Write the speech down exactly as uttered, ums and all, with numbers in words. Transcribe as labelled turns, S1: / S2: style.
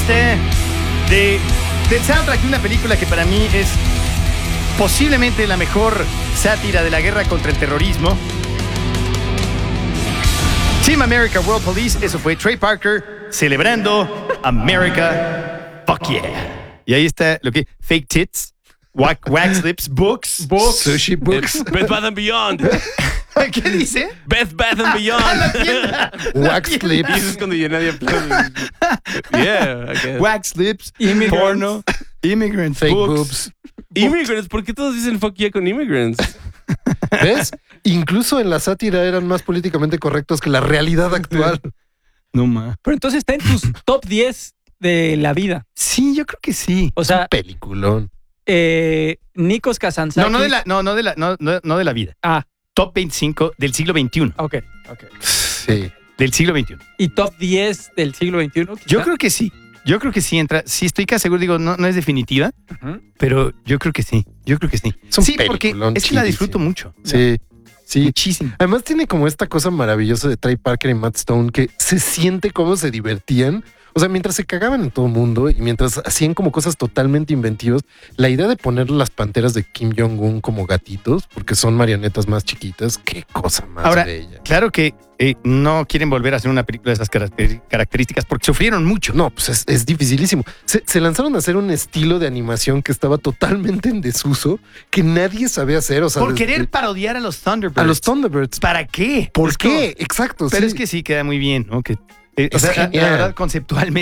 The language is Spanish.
S1: este de, del soundtrack de una película que para mí es posiblemente la mejor sátira de la guerra contra el terrorismo. Team America World Police, eso fue Trey Parker celebrando America, fuck yeah. Y ahí está lo que fake tits, wax, wax lips, books,
S2: Books.
S3: Sushi books.
S2: Bed Bath and Beyond.
S1: ¿Qué dice?
S2: Bed Bath and Beyond.
S3: Wax
S2: Y eso
S3: lips.
S2: es cuando ya nadie aplaude. Yeah, I guess.
S1: Wax lips,
S4: Immigrants.
S1: porno, immigrants,
S3: Fake
S1: books.
S3: boobs.
S2: Immigrants, ¿por qué todos dicen fuck yeah con immigrants?
S3: ¿Ves? Incluso en la sátira eran más políticamente correctos que la realidad actual.
S1: No ma.
S4: Pero entonces está en tus top diez de la vida.
S1: Sí, yo creo que sí.
S4: O sea,
S3: Peliculón.
S4: eh, Nikos Kazantzakis.
S1: No, no de la, no, no de la, no, no, no de la vida.
S4: Ah,
S1: Top veinticinco del siglo veintiuno.
S4: ok, ok.
S3: Sí.
S1: Del siglo veintiuno.
S4: ¿Y top diez del siglo veintiuno? quizá?
S1: Yo creo que sí. Yo creo que sí entra. Sí, estoy casi seguro. Digo, no, no es definitiva,
S4: Ujú.
S1: pero yo creo que sí. Yo creo que sí.
S3: Es un
S1: Sí, porque
S3: peliculón
S1: es que la
S3: chidísimo.
S1: disfruto mucho.
S3: Sí. Sí.
S1: Muchísimo.
S3: Además tiene como esta cosa maravillosa de Trey Parker y Matt Stone que se siente cómo se divertían. O sea, mientras se cagaban en todo el mundo y mientras hacían como cosas totalmente inventivas, la idea de poner las panteras de Kim Jong-un como gatitos, porque son marionetas más chiquitas, qué cosa más
S1: Ahora,
S3: bella.
S1: Claro que eh, no quieren volver a hacer una película de esas caracter- características porque sufrieron mucho.
S3: No, pues es, es dificilísimo. Se, se lanzaron a hacer un estilo de animación que estaba totalmente en desuso, que nadie sabía hacer. O sea,
S1: Por
S3: desde-
S1: querer parodiar a los Thunderbirds.
S3: a los Thunderbirds.
S1: ¿Para qué?
S3: ¿Por
S1: Es
S3: qué?
S1: como-
S3: Exacto.
S1: Pero
S3: sí.
S1: es que sí queda muy bien, ¿no? Que, eh, o
S3: Es
S1: sea, la-
S3: genial.
S1: la verdad, conceptualmente